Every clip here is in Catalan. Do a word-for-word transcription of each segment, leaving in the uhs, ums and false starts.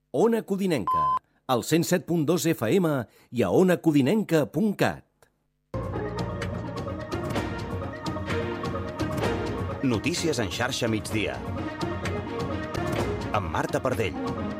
Ona Codinenca, al cent set punt dos F M i a ona codinenca punt cat. Notícies en xarxa migdia. Amb Marta Pardell.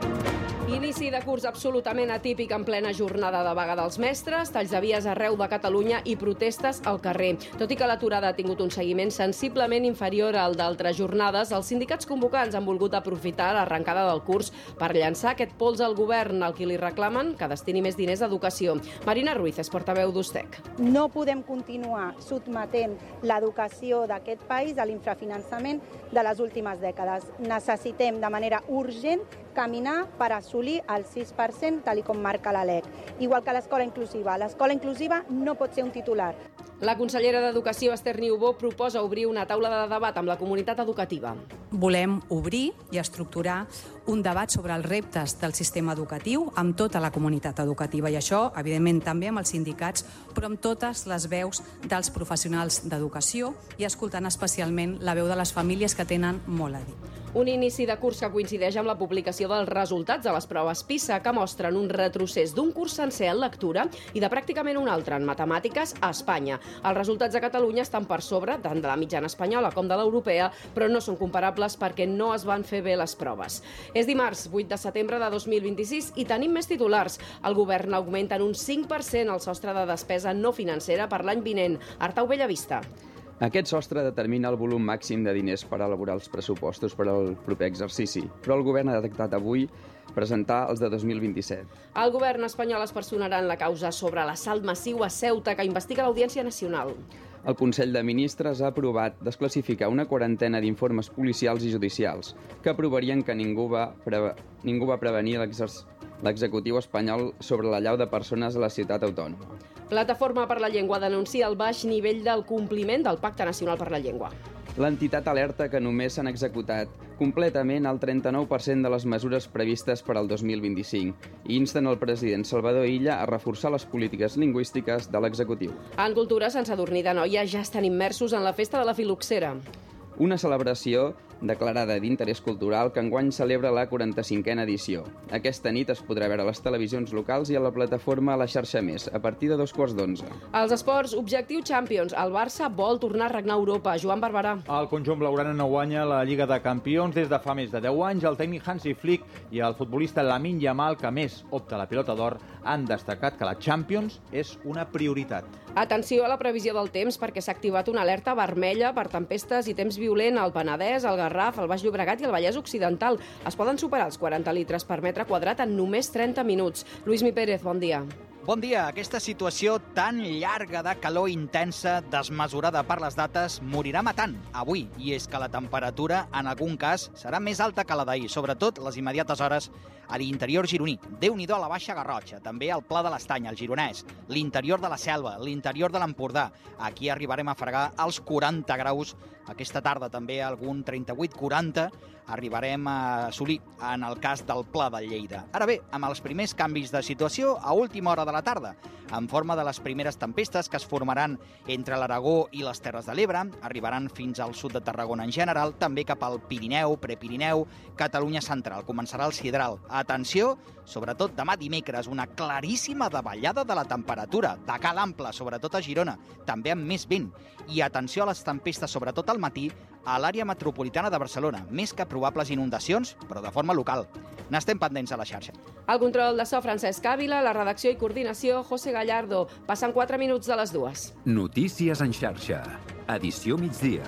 Inici de curs absolutament atípic en plena jornada de vaga dels mestres, talls de vies arreu de Catalunya i protestes al carrer. Tot i que l'aturada ha tingut un seguiment sensiblement inferior al d'altres jornades, els sindicats convocants han volgut aprofitar l'arrencada del curs per llançar aquest pols al govern, al qui li reclamen que destini més diners a educació. Marina Ruiz és portaveu d'U S T E C. No podem continuar sotmetent l'educació d'aquest país a l'infrafinançament de les últimes dècades. Necessitem de manera urgent caminar per assolir el sis per cent, tal com marca la L E C. Igual que l'escola inclusiva. L'escola inclusiva no pot ser un titular. La consellera d'Educació, Esther Niubó, proposa obrir una taula de debat amb la comunitat educativa. Volem obrir i estructurar un debat sobre els reptes del sistema educatiu amb tota la comunitat educativa i això, evidentment, també amb els sindicats, però amb totes les veus dels professionals d'educació i escoltant especialment la veu de les famílies que tenen molt a dir. Un inici de curs que coincideix amb la publicació dels resultats de les proves PISA, que mostren un retrocés d'un curs sencer en lectura i de pràcticament un altre en matemàtiques a Espanya. Els resultats a Catalunya estan per sobre tant de la mitjana espanyola com de l'europea, però no són comparables perquè no es van fer bé les proves. És dimarts, vuit de setembre de dos mil vint-i-sis, i tenim més titulars. El govern augmenta en un cinc per cent el sostre de despesa no financera per l'any vinent. Artau Bellavista. Aquest sostre determina el volum màxim de diners per elaborar els pressupostos per al proper exercici, però el govern ha detectat avui presentar els de dos mil vint-i-set. El govern espanyol es personarà en la causa sobre l'assalt massiu a Ceuta que investiga l'Audiència Nacional. El Consell de Ministres ha aprovat desclassificar una quarantena d'informes policials i judicials que provarien que ningú va, preve... ningú va prevenir l'executiu espanyol sobre l'allau de persones a la ciutat autònoma. Plataforma per la Llengua denuncia el baix nivell del compliment del Pacte Nacional per la Llengua. L'entitat alerta que només s'han executat completament el trenta-nou per cent de les mesures previstes per al dos mil vint-i-cinc i insten el president Salvador Illa a reforçar les polítiques lingüístiques de l'executiu. En cultura, Sant Sadurní d'Anoia ja estan immersos en la festa de la Filoxera. Una celebració declarada d'interès cultural que enguany celebra la quaranta-cinquena edició. Aquesta nit es podrà veure a les televisions locals i a la plataforma a la xarxa Més, a partir de dos quarts d'onze. Els esports, objectiu Champions. El Barça vol tornar a regnar a Europa. Joan Barberà. El conjunt blaugrana no guanya la Lliga de Campions des de fa més de deu anys. El tècnic Hansi Flick i el futbolista Lamine Yamal, que més opta a la pilota d'or, han destacat que la Champions és una prioritat. Atenció a la previsió del temps perquè s'ha activat una alerta vermella per tempestes i temps violent al Penedès, al Garraf, al Baix Llobregat i al Vallès Occidental. Es poden superar els quaranta litres per metre quadrat en només trenta minuts. Lluís Mi Pérez, bon dia. Bon dia. Aquesta situació tan llarga de calor intensa, desmesurada per les dates, morirà matant avui. I és que la temperatura, en algun cas, serà més alta que la d'ahir, sobretot les immediates hores a l'interior gironí. Déu-n'hi-do a la Baixa Garrotxa, també al Pla de l'Estany, al Gironès, l'interior de la Selva, l'interior de l'Empordà. Aquí arribarem a fregar els quaranta graus. Aquesta tarda també algun trenta-vuit quaranta arribarem a assolir en el cas del Pla de Lleida. Ara bé, amb els primers canvis de situació a última hora de la tarda, en forma de les primeres tempestes que es formaran entre l'Aragó i les Terres de l'Ebre, arribaran fins al sud de Tarragona en general, també cap al Pirineu, Prepirineu, Catalunya central. Començarà el sidral. Atenció, sobretot demà dimecres, una claríssima davallada de la temperatura, de cal ample, sobretot a Girona, també amb més vent. I atenció a les tempestes, sobretot al matí, a l'àrea metropolitana de Barcelona, més que probables inundacions, però de forma local. N'estem pendents a la xarxa. El control de so, Francesc Ávila, la redacció i coordinació, José Gallardo. Passen quatre minuts de les dues. Notícies en xarxa. Edició migdia.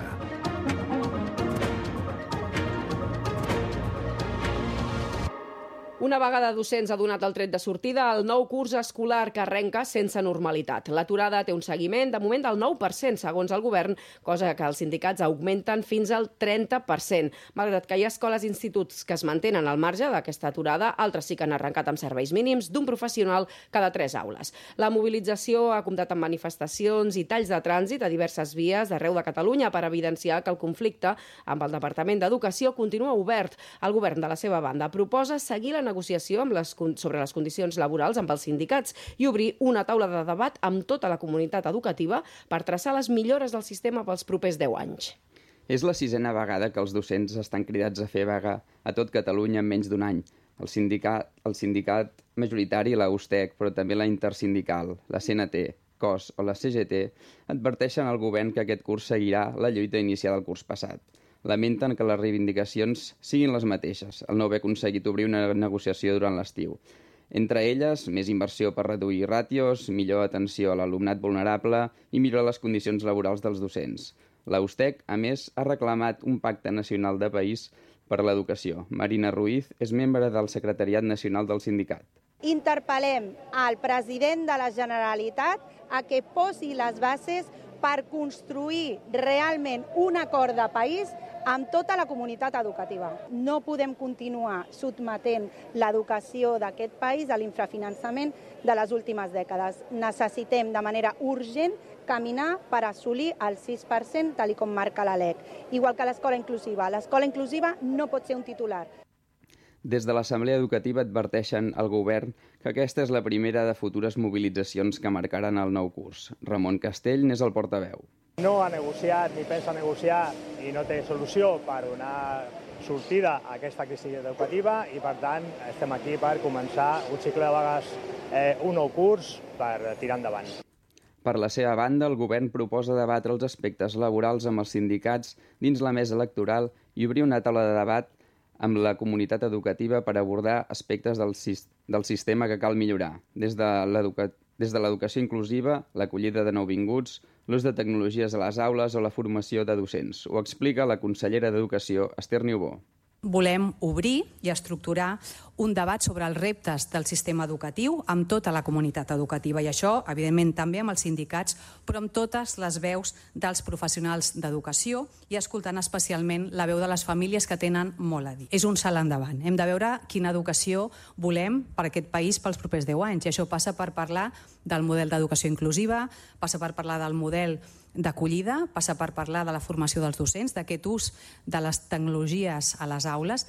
Una vaga de docents ha donat el tret de sortida al nou curs escolar que arrenca sense normalitat. L'aturada té un seguiment, de moment, del nou per cent, segons el govern, cosa que els sindicats augmenten fins al trenta per cent. Malgrat que hi ha escoles i instituts que es mantenen al marge d'aquesta aturada, altres sí que han arrencat amb serveis mínims d'un professional cada tres aules. La mobilització ha comptat amb manifestacions i talls de trànsit a diverses vies d'arreu de Catalunya per evidenciar que el conflicte amb el Departament d'Educació continua obert. El govern, de la seva banda, proposa seguir la negociació amb les, sobre les condicions laborals amb els sindicats i obrir una taula de debat amb tota la comunitat educativa per traçar les millores del sistema pels propers deu anys. És la sisena vegada que els docents estan cridats a fer vaga a tot Catalunya en menys d'un any. el sindicat, el sindicat majoritari, la U S T E C, però també la intersindical, la C N T, C O S o la C G T, adverteixen al govern que aquest curs seguirà la lluita iniciada el curs passat. Lamenten que les reivindicacions siguin les mateixes, el no haver aconseguit obrir una negociació durant l'estiu. Entre elles, més inversió per reduir ràtios, millor atenció a l'alumnat vulnerable i millorar les condicions laborals dels docents. La U S T E C, a més, ha reclamat un pacte nacional de país per a l'educació. Marina Ruiz és membre del secretariat nacional del sindicat. Interpel·lem al president de la Generalitat a que posi les bases per construir realment un acord de país amb tota la comunitat educativa. No podem continuar sotmetent l'educació d'aquest país a l'infrafinançament de les últimes dècades. Necessitem de manera urgent caminar per assolir el sis per cent, tal com marca la L E C. Igual que l'escola inclusiva. L'escola inclusiva no pot ser un titular. Des de l'Assemblea Educativa adverteixen al govern que aquesta és la primera de futures mobilitzacions que marcaran el nou curs. Ramon Castell n'és el portaveu. No ha negociat ni pensa negociar i no té solució per donar sortida a aquesta crisi educativa i, per tant, estem aquí per començar un cicle de vagues, eh, un nou curs per tirar endavant. Per la seva banda, el govern proposa debatre els aspectes laborals amb els sindicats dins la mesa electoral i obrir una taula de debat amb la comunitat educativa per abordar aspectes del, del sistema que cal millorar, des de l'educació des de l'educació inclusiva, l'acollida de nouvinguts, l'ús de tecnologies a les aules o la formació de docents. Ho explica la consellera d'Educació, Esther Niubó. Volem obrir i estructurar un debat sobre els reptes del sistema educatiu amb tota la comunitat educativa i això, evidentment, també amb els sindicats, però amb totes les veus dels professionals d'educació i escoltant especialment la veu de les famílies que tenen molt a dir. És un salt endavant. Hem de veure quina educació volem per a aquest país pels propers deu anys i això passa per parlar del model d'educació inclusiva, passa per parlar del model d'acollida, passa per parlar de la formació dels docents, d'aquest ús de les tecnologies a les aules.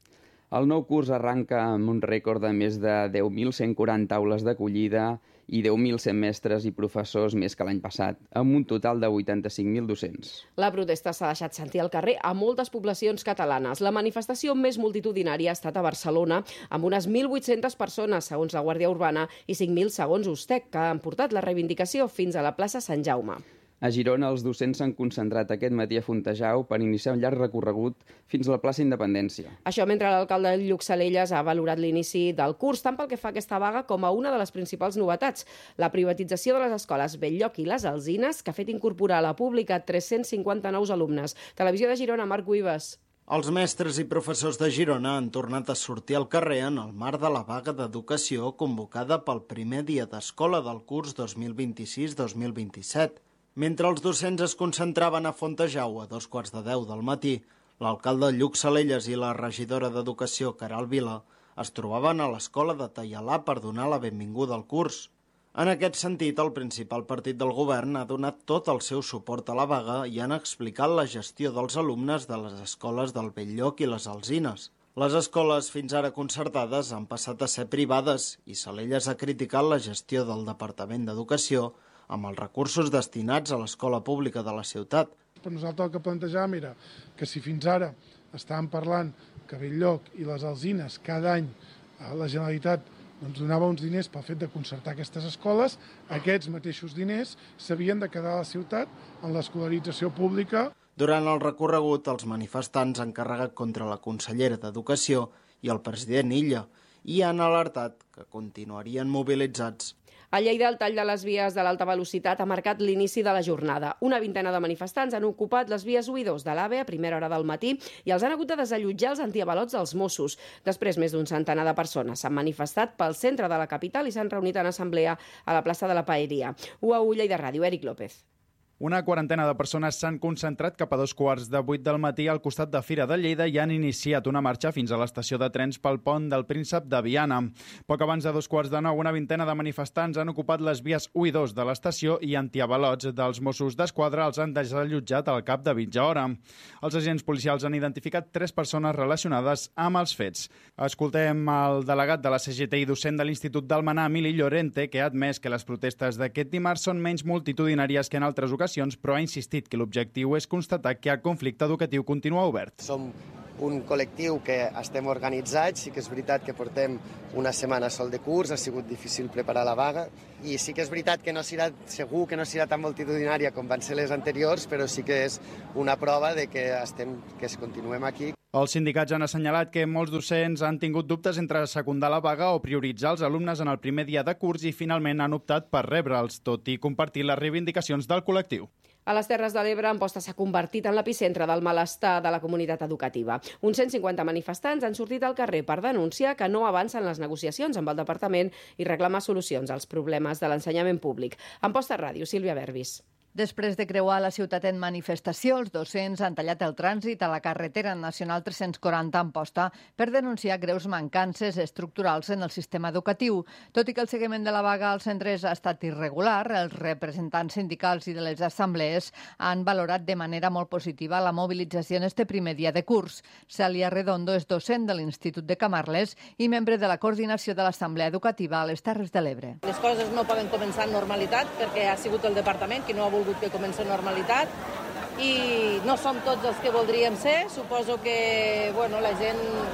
El nou curs arranca amb un rècord de més de deu mil cent quaranta aules d'acollida i deu mil cent mestres i professors més que l'any passat, amb un total de vuitanta-cinc mil docents. La protesta s'ha deixat sentir al carrer a moltes poblacions catalanes. La manifestació més multitudinària ha estat a Barcelona, amb unes mil vuit-centes persones, segons la Guàrdia Urbana, i cinc mil segons U S T E C, que han portat la reivindicació fins a la plaça Sant Jaume. A Girona, els docents s'han concentrat aquest matí a Fontejau per iniciar un llarg recorregut fins a la plaça Independència. Això mentre l'alcalde Lluc Salelles ha valorat l'inici del curs, tant pel que fa a aquesta vaga com a una de les principals novetats, la privatització de les escoles Bell-lloc i les Alzines, que ha fet incorporar a la pública tres-cents cinquanta nous alumnes. Televisió de Girona, Marc Guibes. Els mestres i professors de Girona han tornat a sortir al carrer en el marc de la vaga d'educació convocada pel primer dia d'escola del curs dos mil vint-i-sis dos mil vint-i-set. Mentre els docents es concentraven a Fontejau a dos quarts de deu del matí, l'alcalde Lluc Salelles i la regidora d'Educació, Caral Vila, es trobaven a l'escola de Taialà per donar la benvinguda al curs. En aquest sentit, el principal partit del govern ha donat tot el seu suport a la vaga i han explicat la gestió dels alumnes de les escoles del Bell-lloc i les Alzines. Les escoles fins ara concertades han passat a ser privades i Salelles ha criticat la gestió del Departament d'Educació amb els recursos destinats a l'escola pública de la ciutat. Per nosaltres el que plantejàvem era que si fins ara estàvem parlant que Bell-lloc i les Alzines cada any la Generalitat doncs, donava uns diners pel fet de concertar aquestes escoles, aquests mateixos diners s'havien de quedar a la ciutat en l'escolarització pública. Durant el recorregut, els manifestants han carregat contra la consellera d'Educació i el president Illa i han alertat que continuarien mobilitzats. A Lleida, el tall de les vies de l'alta velocitat ha marcat l'inici de la jornada. Una vintena de manifestants han ocupat les vies u i dos de l'A V E a primera hora del matí i els han hagut de desallotjar els antiavalots dels Mossos. Després, més d'un centenar de persones s'han manifestat pel centre de la capital i s'han reunit en assemblea a la plaça de la Paeria. U A U Lleida Ràdio, Eric López. Una quarantena de persones s'han concentrat cap a dos quarts de vuit del matí al costat de Fira de Lleida i han iniciat una marxa fins a l'estació de trens pel pont del Príncep de Viana. Poc abans de dos quarts de nou, una vintena de manifestants han ocupat les vies u i dos de l'estació i antiavalots dels Mossos d'Esquadra els han desallotjat al cap de mitja hora. Els agents policials han identificat tres persones relacionades amb els fets. Escoltem el delegat de la C G T i docent de l'Institut d'Almenar, Emili Llorente, que ha admès que les protestes d'aquest dimarts són menys multitudinàries que en altres ocasions, però ha insistit que l'objectiu és constatar que el conflicte educatiu continua obert. Som un col·lectiu que estem organitzats, sí que és veritat que portem una setmana sol de curs, ha sigut difícil preparar la vaga, i sí que és veritat que no serà, segur que no serà tan multitudinària com van ser les anteriors, però sí que és una prova de que, estem, que continuem aquí. Els sindicats han assenyalat que molts docents han tingut dubtes entre secundar la vaga o prioritzar els alumnes en el primer dia de curs i finalment han optat per rebre'ls, tot i compartir les reivindicacions del col·lectiu. A les Terres de l'Ebre, Amposta s'ha convertit en l'epicentre del malestar de la comunitat educativa. Uns cent cinquanta manifestants han sortit al carrer per denunciar que no avancen les negociacions amb el departament i reclamar solucions als problemes de l'ensenyament públic. Amposta Ràdio, Sílvia Verbis. Després de creuar la ciutat en manifestació, els docents han tallat el trànsit a la carretera nacional tres-cents quaranta Amposta per denunciar greus mancances estructurals en el sistema educatiu. Tot i que el seguiment de la vaga als centres ha estat irregular, els representants sindicals i de les assemblees han valorat de manera molt positiva la mobilització en este primer dia de curs. Cèlia Redondo és docent de l'Institut de Camarles i membre de la coordinació de l'Assemblea Educativa a les Terres de l'Ebre. Les coses no poden començar en normalitat perquè ha sigut el departament qui no ha volgut que comenci en normalitat i no som tots els que voldríem ser. Suposo que bueno, la gent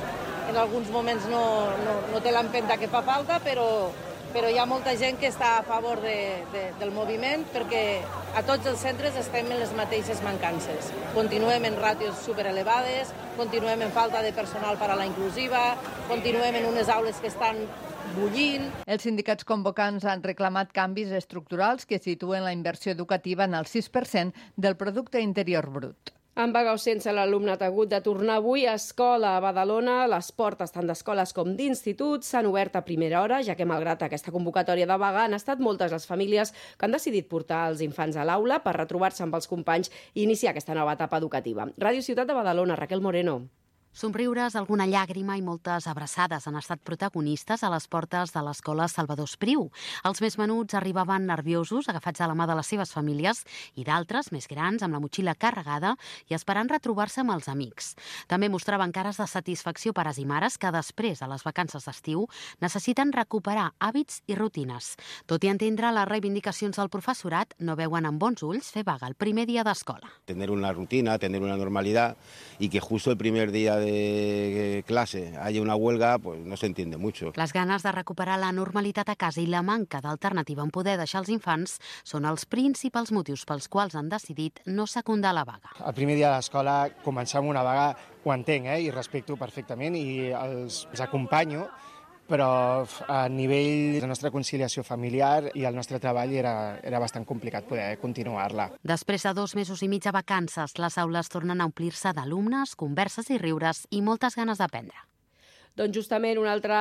en alguns moments no, no, no té l'empenta que fa falta, però, però hi ha molta gent que està a favor de, de, del moviment perquè a tots els centres estem en les mateixes mancances. Continuem en ràtios superelevades, continuem en falta de personal per a la inclusiva, continuem en unes aules que estan bullint. Els sindicats convocants han reclamat canvis estructurals que situen la inversió educativa en el sis per cent del producte interior brut. Amb vaga o sense, l'alumnat ha hagut de tornar avui a escola a Badalona. Les portes tant d'escoles com d'instituts s'han obert a primera hora, ja que malgrat aquesta convocatòria de vaga han estat moltes les famílies que han decidit portar els infants a l'aula per retrobar-se amb els companys i iniciar aquesta nova etapa educativa. Ràdio Ciutat de Badalona, Raquel Moreno. Somriures, alguna llàgrima i moltes abraçades han estat protagonistes a les portes de l'escola Salvador Espriu. Els més menuts arribaven nerviosos, agafats a la mà de les seves famílies, i d'altres, més grans, amb la motxilla carregada i esperant retrobar-se amb els amics. També mostraven cares de satisfacció pares i mares que després, a les vacances d'estiu, necessiten recuperar hàbits i rutines. Tot i entendre les reivindicacions del professorat, no veuen amb bons ulls fer vaga el primer dia d'escola. Tener una rutina, tener una normalidad y que justo el primer día de de clase haya una huelga, pues no se entiende mucho. Les ganes de recuperar la normalitat a casa i la manca d'alternativa en poder deixar els infants són els principals motius pels quals han decidit no secundar la vaga. El primer dia de l'escola començar amb una vaga ho entenc, eh, i respecto perfectament i els, els acompanyo, però a nivell de la nostra conciliació familiar i el nostre treball era, era bastant complicat poder continuar-la. Després de dos mesos i mig de vacances, les aules tornen a omplir-se d'alumnes, converses i riures i moltes ganes d'aprendre. Doncs justament un altre,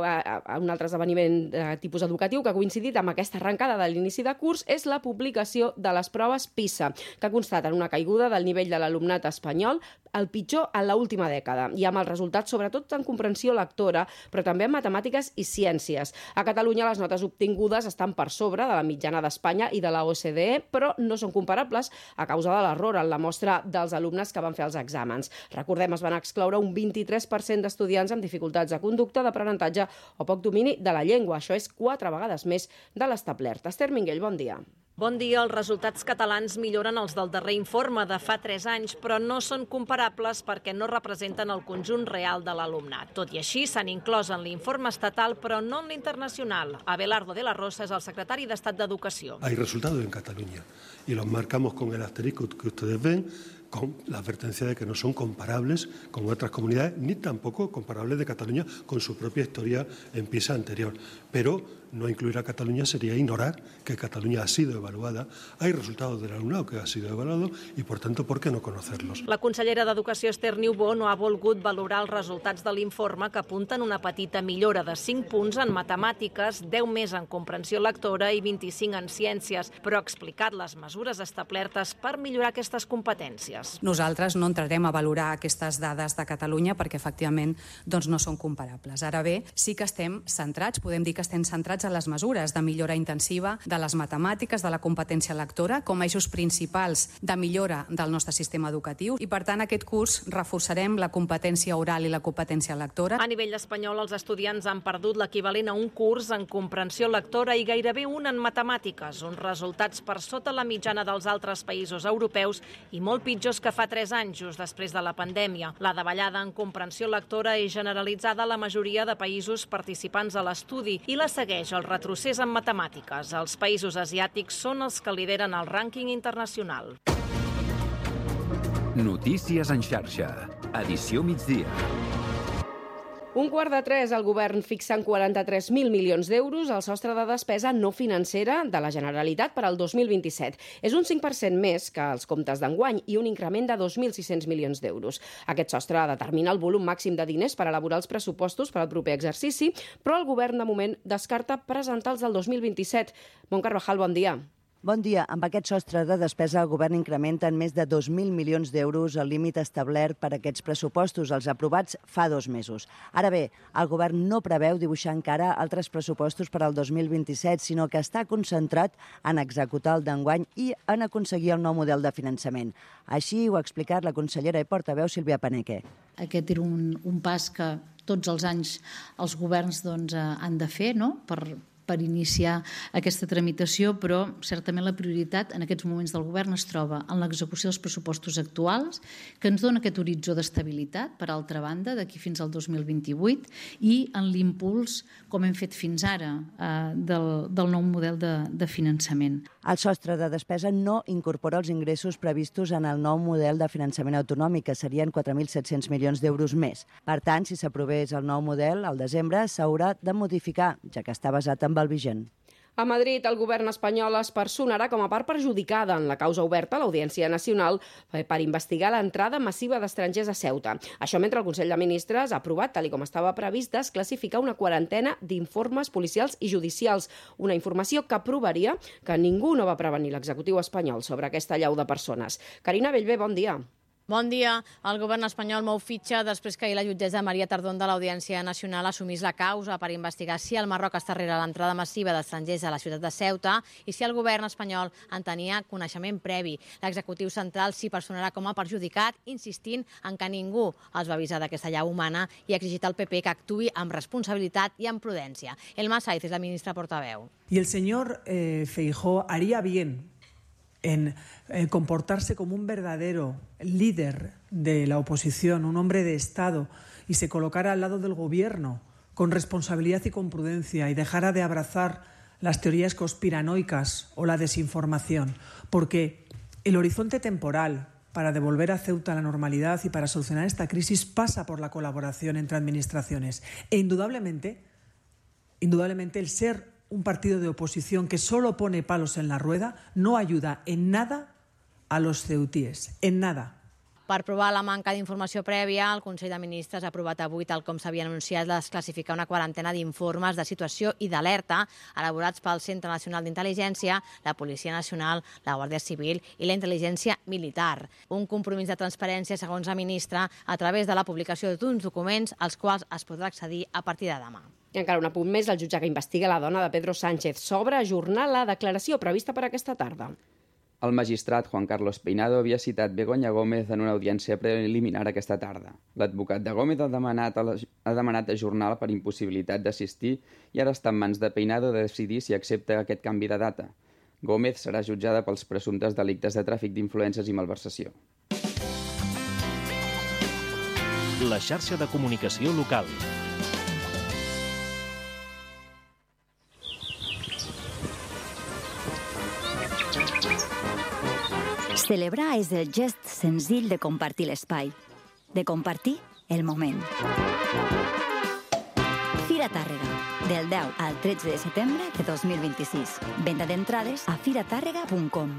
un altre esdeveniment de tipus educatiu que ha coincidit amb aquesta arrencada de l'inici de curs és la publicació de les proves PISA, que constaten una caiguda del nivell de l'alumnat espanyol, el pitjor en l'última dècada, i amb els resultats sobretot en comprensió lectora, però també en matemàtiques i ciències. A Catalunya les notes obtingudes estan per sobre de la mitjana d'Espanya i de la O E C D E, però no són comparables a causa de l'error en la mostra dels alumnes que van fer els exàmens. Recordem, es van excloure un vint-i-tres per cent d'estudiants amb dificultats de conducta, d'aprenentatge o poc domini de la llengua. Això és quatre vegades més de l'establert. Esther Minguell, bon dia. Bon dia. Els resultats catalans milloren els del darrer informe de fa tres anys, però no són comparables perquè no representen el conjunt real de l'alumnat. Tot i així, s'han inclòs en l'informe estatal, però no en l'internacional. Abelardo de la Rosa és el secretari d'Estat d'Educació. Hay resultados en Cataluña y los marcamos con el asterisco que ustedes ven, con la advertencia de que no son comparables con otras comunidades, ni tampoco comparables de Cataluña con su propia historia en PISA anterior. Pero no incluir a Cataluña sería ignorar que Cataluña ha sido evaluada. Hay resultados del alumnado que ha sido evaluado y, por tanto, ¿por qué no conocerlos? La consellera d'Educació, Esther Niubó, no ha volgut valorar els resultats de l'informe que apunten una petita millora de cinc punts en matemàtiques, deu més en comprensió lectora i vint-i-cinc en ciències, però ha explicat les mesures establertes per millorar aquestes competències. Nosaltres no entrarem a valorar aquestes dades de Catalunya perquè, efectivament, doncs no són comparables. Ara bé, sí que estem centrats, podem dir que estem centrats en les mesures de millora intensiva de les matemàtiques, de la competència lectora, com a eixos principals de millora del nostre sistema educatiu i, per tant, aquest curs reforçarem la competència oral i la competència lectora. A nivell espanyol, els estudiants han perdut l'equivalent a un curs en comprensió lectora i gairebé un en matemàtiques, uns resultats per sota la mitjana dels altres països europeus i molt pitjors pitjors que fa tres anys, just després de la pandèmia. La davallada en comprensió lectora és generalitzada a la majoria de països participants a l'estudi i la segueix el retrocés en matemàtiques. Els països asiàtics són els que lideren el rànquing internacional. Notícies en xarxa. Edició migdia. Un quart de tres, el govern fixa en quaranta-tres mil milions d'euros el sostre de despesa no financera de la Generalitat per al dos mil vint-i-set. És un cinc per cent més que els comptes d'enguany i un increment de dos mil sis-cents milions d'euros. Aquest sostre determina el volum màxim de diners per elaborar els pressupostos per al proper exercici, però el govern de moment descarta presentar els del dos mil vint-i-set. Bon Carvajal, bon dia. Bon dia. Amb aquest sostre de despesa, el govern incrementa en més de dos mil milions d'euros el límit establert per a aquests pressupostos, els aprovats fa dos mesos. Ara bé, el govern no preveu dibuixar encara altres pressupostos per al dos mil vint-i-set, sinó que està concentrat en executar el d'enguany i en aconseguir el nou model de finançament. Així ho ha explicat la consellera i portaveu Sílvia Paneque. Aquest era un, un pas que tots els anys els governs doncs, han de fer, no?, per per iniciar aquesta tramitació, però certament la prioritat en aquests moments del govern es troba en l'execució dels pressupostos actuals, que ens dona aquest horitzó d'estabilitat, per altra banda, d'aquí fins al dos mil vint-i-vuit, i en l'impuls, com hem fet fins ara, eh, del, del nou model de, de finançament. El sostre de despesa no incorpora els ingressos previstos en el nou model de finançament autonòmic, que serien quatre mil set-cents milions d'euros més. Per tant, si s'aprovés el nou model, al desembre s'haurà de modificar, ja que està basat en el vigent. A Madrid, el govern espanyol es personarà com a part perjudicada en la causa oberta a l'Audiència Nacional per investigar l'entrada massiva d'estrangers a Ceuta. Això mentre el Consell de Ministres ha aprovat, tal com estava previst, desclassificar una quarantena d'informes policials i judicials, una informació que provaria que ningú no va prevenir l'executiu espanyol sobre aquesta allau de persones. Carina Bellver, bon dia. Bon dia. El govern espanyol mou fitxa després que ahir la jutgessa Maria Tardón de l'Audiència Nacional assumís la causa per investigar si el Marroc està darrere l'entrada massiva d'estrangers a la ciutat de Ceuta i si el govern espanyol en tenia coneixement previ. L'executiu central s'hi personarà com a perjudicat, insistint en que ningú els va avisar d'aquesta allau humana i ha exigit al P P que actuï amb responsabilitat i amb prudència. Elma Saiz és la ministra portaveu. Y el señor eh, Feijóo haría bien en eh, comportarse como un verdadero líder de la oposición, un hombre de Estado, y se colocara al lado del gobierno con responsabilidad y con prudencia y dejara de abrazar las teorías conspiranoicas o la desinformación, porque el horizonte temporal para devolver a Ceuta la normalidad y para solucionar esta crisis pasa por la colaboración entre administraciones. E indudablemente, indudablemente el ser un partido de oposición que solo pone palos en la rueda no ayuda en nada a los ceutíes, en nada. Per provar la manca d'informació prèvia, el Consell de Ministres ha aprovat avui, tal com s'havia anunciat, desclassificar una quarantena d'informes de situació i d'alerta elaborats pel Centre Nacional d'Intel·ligència, la Policia Nacional, la Guàrdia Civil i la Intel·ligència Militar. Un compromís de transparència, segons la ministra, a través de la publicació d'uns documents als quals es podrà accedir a partir de demà. I encara un apunt més, el jutge que investiga la dona de Pedro Sánchez s'obre a ajornar la declaració prevista per aquesta tarda. El magistrat Juan Carlos Peinado havia citat Begoña Gómez en una audiència preliminar aquesta tarda. L'advocat de Gómez ha demanat, ha demanat ajornar per impossibilitat d'assistir i ara està en mans de Peinado de decidir si accepta aquest canvi de data. Gómez serà jutjada pels presumptes delictes de tràfic d'influències i malversació. La xarxa de comunicació local. Celebrar és el gest senzill de compartir l'espai, de compartir el moment. Fira Tàrrega, del deu al tretze de setembre de dos mil vint-i-sis. Venda d'entrades a fira tàrrega punt com.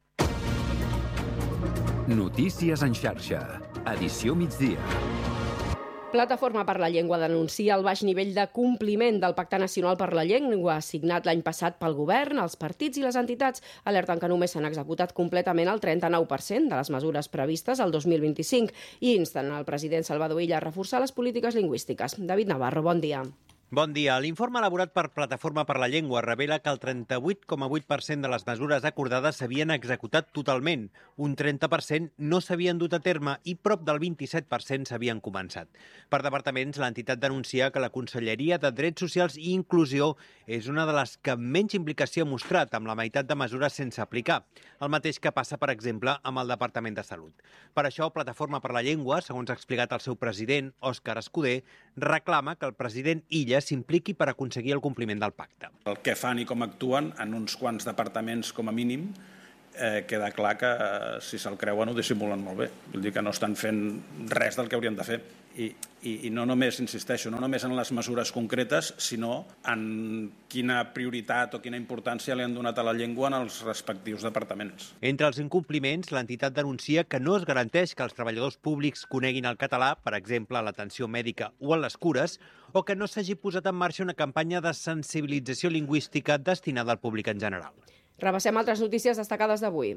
Notícies en xarxa. Edició migdia. Plataforma per la Llengua denuncia el baix nivell de compliment del Pacte Nacional per la Llengua, signat l'any passat pel govern, els partits i les entitats, alerten que només s'han executat completament el trenta-nou per cent de les mesures previstes al dos mil vint-i-cinc i insten al president Salvador Illa a reforçar les polítiques lingüístiques. David Navarro, bon dia. Bon dia. L'informe elaborat per Plataforma per la Llengua revela que el trenta-vuit coma vuit per cent de les mesures acordades s'havien executat totalment, un trenta per cent no s'havien dut a terme i prop del vint-i-set per cent s'havien començat. Per departaments, l'entitat denuncia que la Conselleria de Drets Socials i Inclusió és una de les que menys implicació ha mostrat, amb la meitat de mesures sense aplicar, el mateix que passa, per exemple, amb el Departament de Salut. Per això, Plataforma per la Llengua, segons ha explicat el seu president, Òscar Escudé, reclama que el president Illa s'impliqui per aconseguir el compliment del pacte. El que fan i com actuen en uns quants departaments com a mínim eh, queda clar que eh, si se'l creuen ho dissimulen molt bé. Vull dir que no estan fent res del que haurien de fer. I, i, i no només, insisteixo, no només en les mesures concretes, sinó en quina prioritat o quina importància li han donat a la llengua en els respectius departaments. Entre els incompliments, l'entitat denuncia que no es garanteix que els treballadors públics coneguin el català, per exemple, a l'atenció mèdica o a les cures, o que no s'hagi posat en marxa una campanya de sensibilització lingüística destinada al públic en general. Repassem altres notícies destacades d'avui.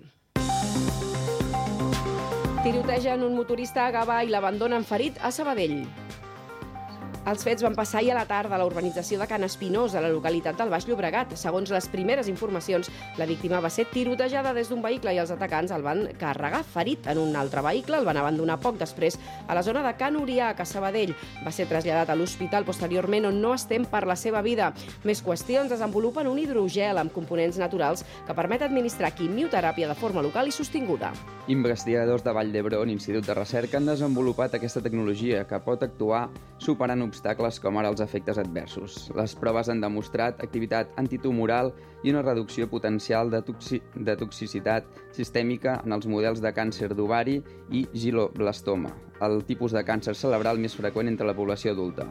Tirotegen un motorista a Gavà i l'abandonen ferit a Sabadell. Els fets van passar ahir a la tarda a la urbanització de Can Espinós, a la localitat del Baix Llobregat. Segons les primeres informacions, la víctima va ser tirotejada des d'un vehicle i els atacants el van carregar ferit en un altre vehicle, el van abandonar poc després a la zona de Can Uriac, a Sabadell. Va ser traslladat a l'hospital posteriorment, on no es tem per la seva vida. Més qüestions: desenvolupen un hidrogel amb components naturals que permet administrar quimioteràpia de forma local i sostinguda. Investigadors de Vall d'Hebron, Institut de Recerca, han desenvolupat aquesta tecnologia que pot actuar superant obstacles com ara els efectes adversos. Les proves han demostrat activitat antitumoral i una reducció potencial de, toxi de toxicitat sistèmica en els models de càncer d'ovari i giloblastoma, el tipus de càncer cerebral més freqüent entre la població adulta.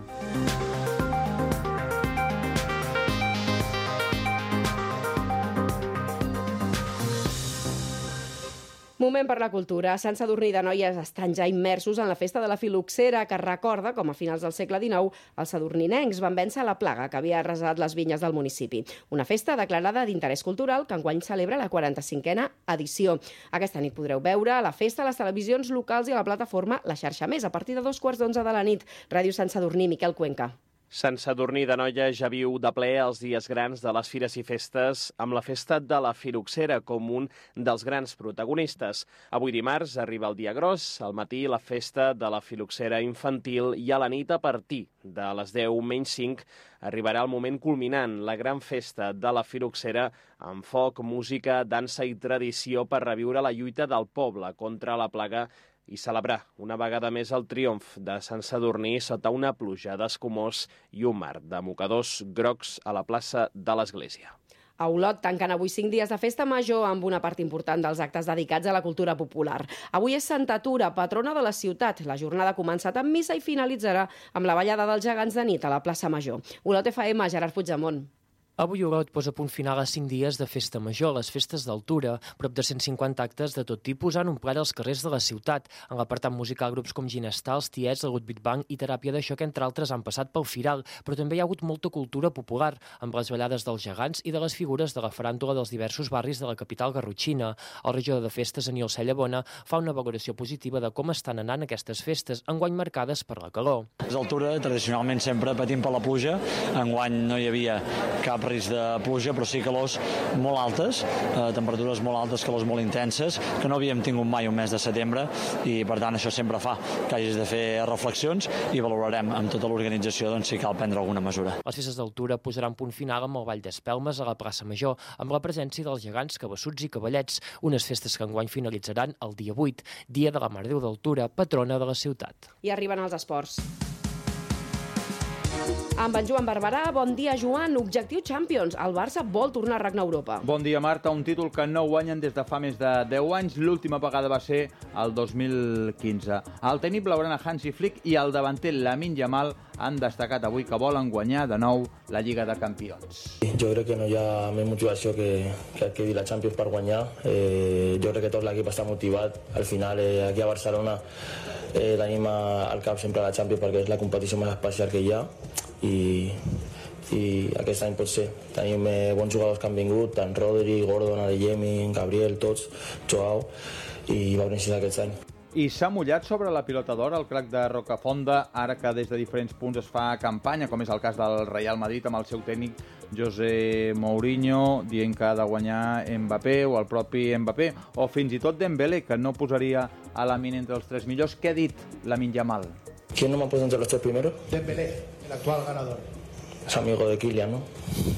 Moment per la cultura. Sant Sadurní d'Anoia estan ja immersos en la festa de la filoxera, que recorda com a finals del segle dinou els sadurninencs van vèncer la plaga que havia arrasat les vinyes del municipi. Una festa declarada d'interès cultural que enguany celebra la quaranta-cinquena edició. Aquesta nit podreu veure la festa a les televisions locals i a la plataforma La Xarxa Més a partir de dos quarts d'onze de la nit. Ràdio Sant Sadurní, Miquel Cuenca. Sant Sadurní d'Anoia ja viu de ple els dies grans de les fires i festes, amb la festa de la filoxera com un dels grans protagonistes. Avui dimarts arriba el dia gros, al matí la festa de la filoxera infantil i a la nit a partir de les deu menys cinc arribarà el moment culminant, la gran festa de la filoxera amb foc, música, dansa i tradició per reviure la lluita del poble contra la plaga i celebrar una vegada més el triomf de Sant Sadurní sota una pluja d'escumós i un mar de mocadors grocs a la plaça de l'Església. A Olot tanquen avui cinc dies de festa major amb una part important dels actes dedicats a la cultura popular. Avui és Santa Tura, patrona de la ciutat. La jornada ha començat amb missa i finalitzarà amb la ballada dels gegants de nit a la plaça Major. Olot F M, Gerard Puigdemont. Avui Olot posa punt final a cinc dies de festa major, les festes d'altura. Prop de cent cinquanta actes de tot tipus han omplert els carrers de la ciutat. En l'apartat musical, grups com Ginestar, els Tiets, el Ludwig Bank i Teràpia de Xoc, entre altres, han passat pel Firal. Però també hi ha hagut molta cultura popular, amb les ballades dels gegants i de les figures de la faràndula dels diversos barris de la capital garrotxina. El regidor de festes, Aniol Cellabona, fa una valoració positiva de com estan anant aquestes festes, enguany marcades per la calor. Les altura, tradicionalment, sempre patim per la pluja. Enguany no hi havia cap risc de pluja, però sí calors molt altes, eh, temperatures molt altes, calors molt intenses, que no havíem tingut mai un mes de setembre, i per tant això sempre fa que hagis de fer reflexions i valorarem amb tota l'organització doncs, si cal prendre alguna mesura. Les festes d'altura posaran punt final amb el Ball d'Espelmes a la plaça Major, amb la presència dels gegants, cabassuts i cavallets, unes festes que enguany finalitzaran el dia vuit, dia de la Mare Déu d'Altura, patrona de la ciutat. I arriben els esports. Amb en Joan Barberà, bon dia, Joan. Objectiu Champions. El Barça vol tornar a regnar a Europa. Bon dia, Marta. Un títol que no guanyen des de fa més de deu anys. L'última vegada va ser el dos mil quinze. El tècnic blaugrana Hansi Flick i el davanter Lamine Yamal han destacat avui que volen guanyar de nou la Lliga de Campions. Jo crec que no hi ha més motivació que, que quedi la Champions per guanyar. Eh, jo crec que tot l'equip està motivat. Al final, eh, aquí a Barcelona, eh, tenim al cap sempre la Champions perquè és la competició més especial que hi ha. I, i aquest any pot ser. Tenim eh, bons jugadors que han vingut, tant Rodri, Gordon, Adeyemi, Gabriel, tots, Joao, i va néixer aquest any. I s'ha mullat sobre la pilota d'or el crac de Rocafonda, ara que des de diferents punts es fa campanya, com és el cas del Real Madrid amb el seu tècnic José Mourinho, dient que ha de guanyar Mbappé o el propi Mbappé, o fins i tot Dembélé, que no posaria a Lamine entre els tres millors. Què ha dit Lamine Yamal? ¿Quién no me ha puesto entre los tres primeros? Dembélé, el actual ganador. Es amigo de Kylian, ¿no?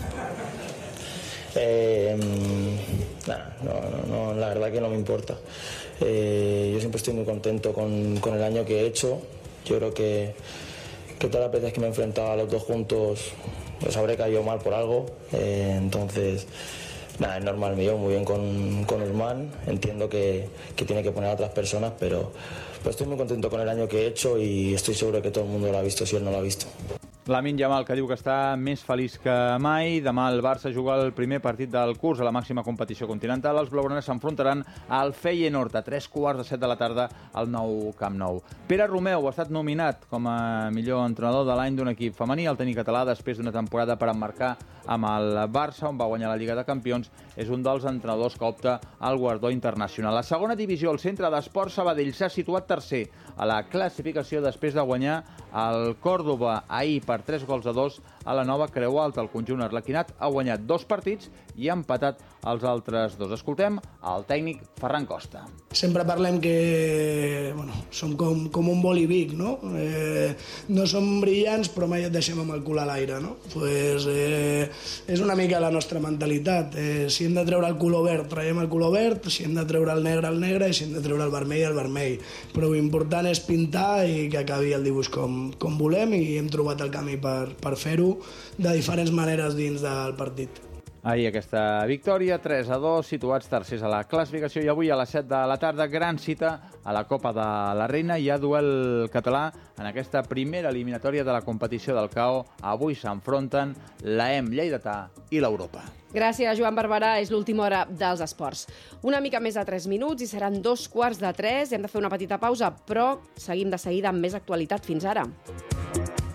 Eh, nah, no, no, no, la verdad que no me importa. Eh, yo siempre estoy muy contento con, con el año que he hecho. Yo creo que, que todas las veces que me he enfrentado a los dos juntos, pues habré caído mal por algo. Eh, entonces, nada, es normal, me llevo muy bien con, con Usman. Entiendo que, que tiene que poner a otras personas, pero, pero estoy muy contento con el año que he hecho y estoy seguro que todo el mundo lo ha visto si él no lo ha visto. Lamine Yamal, que diu que està més feliç que mai. Demà el Barça juga el primer partit del curs a la màxima competició continental. Els blaugranes s'enfrontaran al Feyenoord a tres quarts de set de la tarda al nou Camp Nou. Pere Romeu ha estat nominat com a millor entrenador de l'any d'un equip femení. El tècnic català, després d'una temporada per emmarcar amb el Barça, on va guanyar la Lliga de Campions, és un dels entrenadors que opta al guardó internacional. La segona divisió, el Centre d'Esports Sabadell, s'ha situat tercer a la classificació després de guanyar el Còrdova ahir per tres gols a dos a la nova Creu Alta. El conjunt arlequinat ha guanyat dos partits i ha empatat els altres dos. Escoltem el tècnic Ferran Costa. Sempre parlem que bueno, som com, com un bolivic, no? Eh, no som brillants, però mai et deixem amb el cul a l'aire, no? Pues, eh, és una mica la nostra mentalitat. Eh, si hem de treure el color verd, traiem el color verd, si hem de treure el negre, el negre, i si hem de treure el vermell, el vermell. Però l'important és pintar i que acabi el dibuix com, com volem, i hem trobat el camí per, per fer-ho de diferents maneres dins del partit. Ahir aquesta victòria, tres a dos, situats tercers a la classificació, i avui a les set de la tarda, gran cita a la Copa de la Reina. Hi ha duel català en aquesta primera eliminatòria de la competició del C A O. Avui s'enfronten l'A E M lleidatà i l'Europa. Gràcies, Joan Barberà. És l'última hora dels esports. Una mica més de tres minuts i seran dos quarts de tres. Hem de fer una petita pausa, però seguim de seguida amb més actualitat. Fins ara.